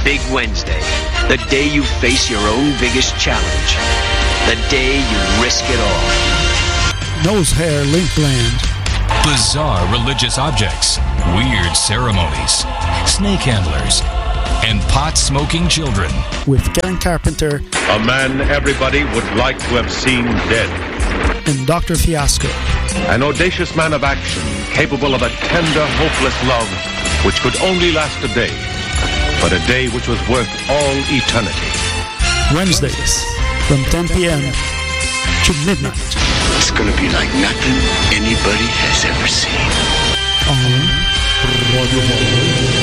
Big Wednesday, the day you face your own biggest challenge. The day you risk it all. Nose hair link blend. Bizarre religious objects, weird ceremonies, snake handlers, and pot-smoking children. With Karen Carpenter. A man everybody would like to have seen dead. And Dr. Fiasco. An audacious man of action, capable of a tender, hopeless love, which could only last a day, but a day which was worth all eternity. Wednesdays, from 10 p.m. to midnight. It's gonna be like nothing anybody has ever seen. On Radio